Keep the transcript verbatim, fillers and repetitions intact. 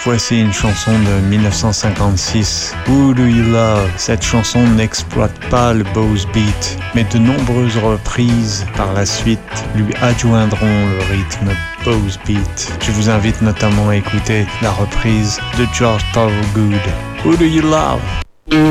Voici une chanson de dix-neuf cent cinquante-six, Who Do You Love? Cette chanson n'exploite pas le Bowes Beat, mais de nombreuses reprises par la suite lui adjoindront le rythme Bowes Beat. Je vous invite notamment à écouter la reprise de George Thorogood, Who Do You Love?